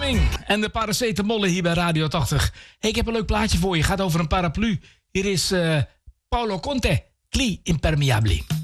Fleming en de paracetamol hier bij Radio 80. Hey, ik heb een leuk plaatje voor je. Gaat over een paraplu. Hier is Paolo Conte, Cli Impermeabili.